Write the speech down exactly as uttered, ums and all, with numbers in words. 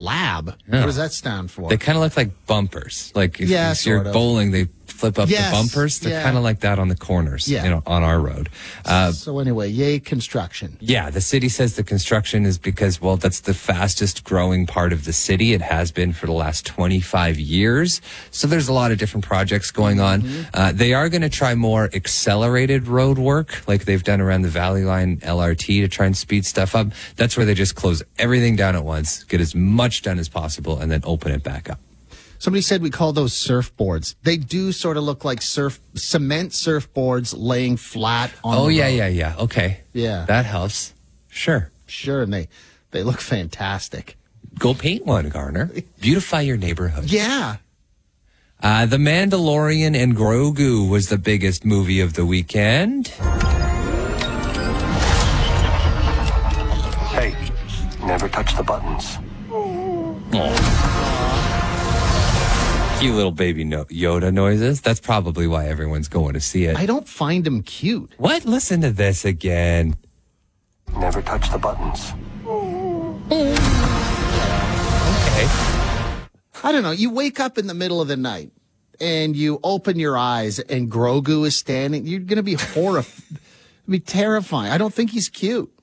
lab. Yeah. What does that stand for? They kind of look like bumpers. Like if, Yeah, if you're sort of. bowling, they flip up Yes, the bumpers. They're yeah. kind of like that on the corners, Yeah. you know, on our road. Uh, so anyway, yay construction. Yeah, the city says the construction is because, well, that's the fastest growing part of the city. It has been for the last twenty-five years. So there's a lot of different projects going on. Mm-hmm. Uh, they are going to try more accelerated road work like they've done around the Valley Line L R T to try and speed stuff up. That's where they just close everything down at once, get as much done as possible, and then open it back up. Somebody said we call those surfboards. They do sort of look like surf cement surfboards laying flat on Oh, the yeah, road. yeah, yeah. Okay. Yeah. That helps. Sure. Sure, and they, they look fantastic. Go paint one, Garner. Beautify your neighborhood. Yeah. Uh, The Mandalorian and Grogu was the biggest movie of the weekend. Hey, never touch the buttons. Cute little baby no- Yoda noises. That's probably why everyone's going to see it. I don't find him cute. What? Listen to this again. Never touch the buttons. Okay. I don't know. You wake up in the middle of the night and you open your eyes and Grogu is standing. You're going to be horrified. It'd be terrifying. I don't think he's cute.